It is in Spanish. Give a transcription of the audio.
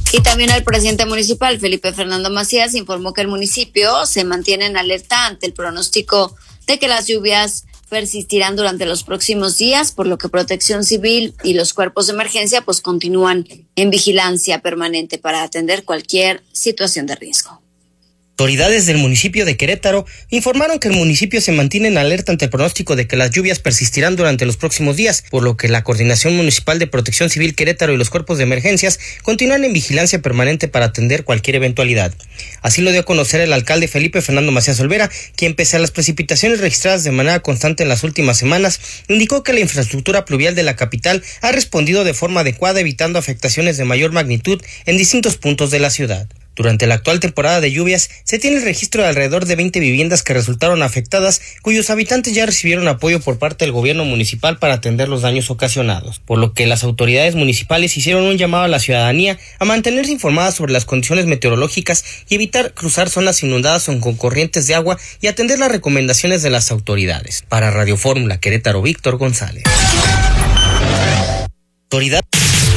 Y también el presidente municipal, Felipe Fernando Macías, informó que el municipio se mantiene en alerta ante el pronóstico de que las lluvias persistirán durante los próximos días, por lo que Protección Civil y los cuerpos de emergencia pues continúan en vigilancia permanente para atender cualquier situación de riesgo. Autoridades del municipio de Querétaro informaron que el municipio se mantiene en alerta ante el pronóstico de que las lluvias persistirán durante los próximos días, por lo que la Coordinación Municipal de Protección Civil Querétaro y los cuerpos de emergencias continúan en vigilancia permanente para atender cualquier eventualidad. Así lo dio a conocer el alcalde Felipe Fernando Macías Olvera, quien pese a las precipitaciones registradas de manera constante en las últimas semanas, indicó que la infraestructura pluvial de la capital ha respondido de forma adecuada, evitando afectaciones de mayor magnitud en distintos puntos de la ciudad. Durante la actual temporada de lluvias, se tiene el registro de alrededor de 20 viviendas que resultaron afectadas, cuyos habitantes ya recibieron apoyo por parte del gobierno municipal para atender los daños ocasionados, por lo que las autoridades municipales hicieron un llamado a la ciudadanía a mantenerse informada sobre las condiciones meteorológicas y evitar cruzar zonas inundadas o con corrientes de agua y atender las recomendaciones de las autoridades. Para Radio Fórmula Querétaro, Víctor González. Autoridad.